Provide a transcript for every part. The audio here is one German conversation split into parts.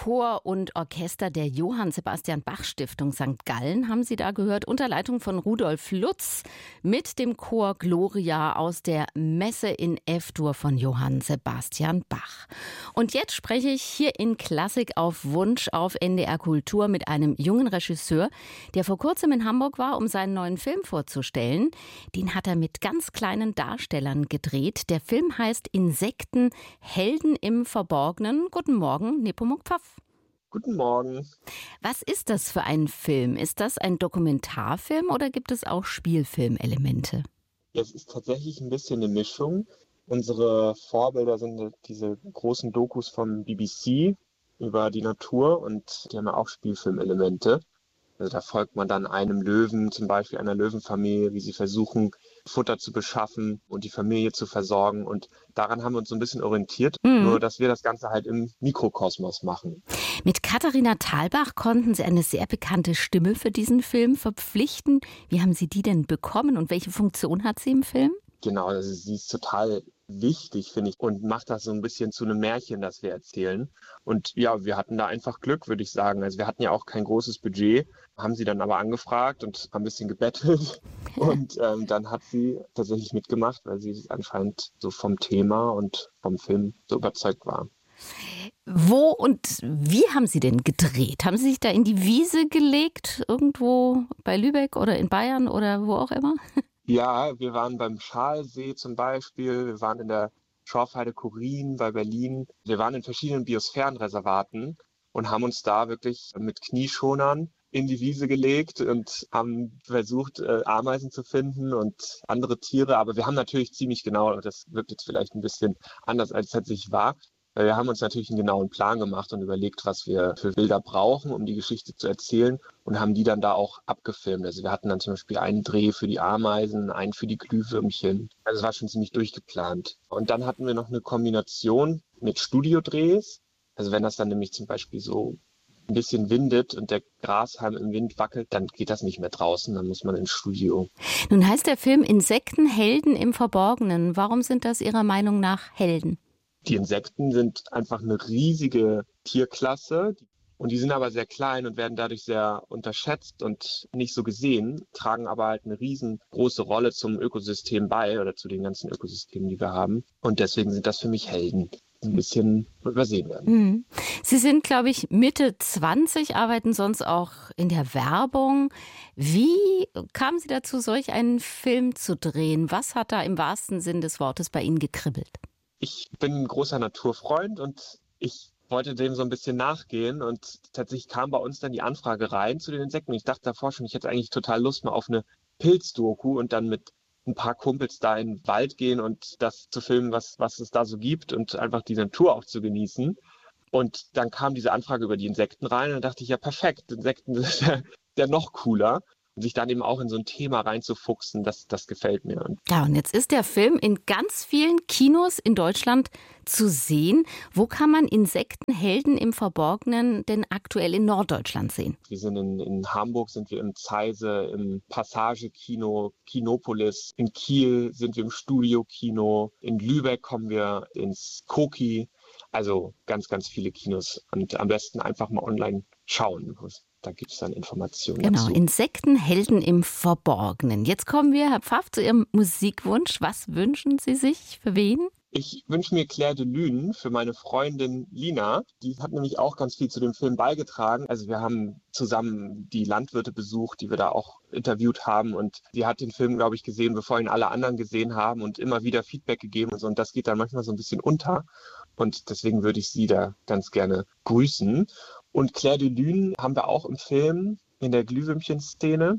Chor und Orchester der Johann Sebastian Bach Stiftung St. Gallen haben Sie da gehört, unter Leitung von Rudolf Lutz mit dem Chor Gloria aus der Messe in F-Dur von Johann Sebastian Bach. Und jetzt spreche ich hier in Klassik auf Wunsch auf NDR Kultur mit einem jungen Regisseur, der vor kurzem in Hamburg war, um seinen neuen Film vorzustellen. Den hat er mit ganz kleinen Darstellern gedreht. Der Film heißt Insekten, Helden im Verborgenen. Guten Morgen, Nepomuk Pfaff. Guten Morgen. Was ist das für ein Film? Ist das ein Dokumentarfilm oder gibt es auch Spielfilmelemente? Es ist tatsächlich ein bisschen eine Mischung. Unsere Vorbilder sind diese großen Dokus vom BBC über die Natur und die haben ja auch Spielfilmelemente. Also da folgt man dann einem Löwen, zum Beispiel einer Löwenfamilie, wie sie versuchen, Futter zu beschaffen und die Familie zu versorgen. Und daran haben wir uns so ein bisschen orientiert, nur dass wir das Ganze halt im Mikrokosmos machen. Mit Katharina Thalbach konnten Sie eine sehr bekannte Stimme für diesen Film verpflichten. Wie haben Sie die denn bekommen und welche Funktion hat sie im Film? Genau, also sie ist total wichtig, finde ich, und macht das so ein bisschen zu einem Märchen, das wir erzählen. Und ja, wir hatten da einfach Glück, würde ich sagen. Also wir hatten ja auch kein großes Budget, haben sie dann aber angefragt und haben ein bisschen gebettelt. Und dann hat sie tatsächlich mitgemacht, weil sie anscheinend so vom Thema und vom Film so überzeugt war. Wo und wie haben Sie denn gedreht? Haben Sie sich da in die Wiese gelegt, irgendwo bei Lübeck oder in Bayern oder wo auch immer? Ja, wir waren beim Schalsee zum Beispiel, wir waren in der Schorfheide Chorin bei Berlin. Wir waren in verschiedenen Biosphärenreservaten und haben uns da wirklich mit Knieschonern in die Wiese gelegt und haben versucht, Ameisen zu finden und andere Tiere. Aber wir haben natürlich ziemlich genau, das wirkt jetzt vielleicht ein bisschen anders, als es tatsächlich war. Wir haben uns natürlich einen genauen Plan gemacht und überlegt, was wir für Bilder brauchen, um die Geschichte zu erzählen und haben die dann da auch abgefilmt. Also wir hatten dann zum Beispiel einen Dreh für die Ameisen, einen für die Glühwürmchen. Also es war schon ziemlich durchgeplant. Und dann hatten wir noch eine Kombination mit Studiodrehs. Also wenn das dann nämlich zum Beispiel so ein bisschen windet und der Grashalm im Wind wackelt, dann geht das nicht mehr draußen, dann muss man ins Studio. Nun heißt der Film Insekten, Helden im Verborgenen. Warum sind das Ihrer Meinung nach Helden? Die Insekten sind einfach eine riesige Tierklasse und die sind aber sehr klein und werden dadurch sehr unterschätzt und nicht so gesehen, tragen aber halt eine riesengroße Rolle zum Ökosystem bei oder zu den ganzen Ökosystemen, die wir haben. Und deswegen sind das für mich Helden, die ein bisschen übersehen werden. Sie sind, glaube ich, Mitte 20, arbeiten sonst auch in der Werbung. Wie kamen Sie dazu, solch einen Film zu drehen? Was hat da im wahrsten Sinn des Wortes bei Ihnen gekribbelt? Ich bin ein großer Naturfreund und ich wollte dem so ein bisschen nachgehen und tatsächlich kam bei uns dann die Anfrage rein zu den Insekten. Ich dachte davor schon, ich hätte eigentlich total Lust mal auf eine Pilzdoku und dann mit ein paar Kumpels da in den Wald gehen und das zu filmen, was es da so gibt und einfach die Natur auch zu genießen. Und dann kam diese Anfrage über die Insekten rein und dann dachte ich, ja perfekt, Insekten sind ja noch cooler. Und sich dann eben auch in so ein Thema reinzufuchsen, das gefällt mir. Ja, und jetzt ist der Film in ganz vielen Kinos in Deutschland zu sehen. Wo kann man Insekten, Helden im Verborgenen denn aktuell in Norddeutschland sehen? Wir sind in Hamburg, sind wir im Zeise, im Passage-Kino, Kinopolis. In Kiel sind wir im Studio-Kino. In Lübeck kommen wir ins Koki. Also ganz, ganz viele Kinos. Und am besten einfach mal online schauen. Da gibt es dann Informationen dazu. Genau, Insekten, Helden im Verborgenen. Jetzt kommen wir, Herr Pfaff, zu Ihrem Musikwunsch. Was wünschen Sie sich? Für wen? Ich wünsche mir Clair de Lune für meine Freundin Lina. Die hat nämlich auch ganz viel zu dem Film beigetragen. Also wir haben zusammen die Landwirte besucht, die wir da auch interviewt haben. Und sie hat den Film, glaube ich, gesehen, bevor ihn alle anderen gesehen haben und immer wieder Feedback gegeben und so. Und das geht dann manchmal so ein bisschen unter. Und deswegen würde ich sie da ganz gerne grüßen. Und Clair de Lune haben wir auch im Film in der Glühwürmchen-Szene.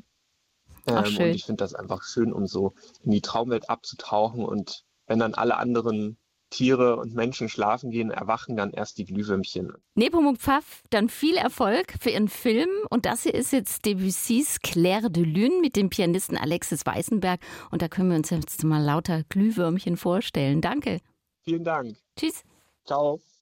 Und ich finde das einfach schön, um so in die Traumwelt abzutauchen. Und wenn dann alle anderen Tiere und Menschen schlafen gehen, erwachen dann erst die Glühwürmchen. Nepomuk Pfaff, dann viel Erfolg für Ihren Film. Und das hier ist jetzt Debussys Clair de Lune mit dem Pianisten Alexis Weißenberg. Und da können wir uns jetzt mal lauter Glühwürmchen vorstellen. Danke. Vielen Dank. Tschüss. Ciao.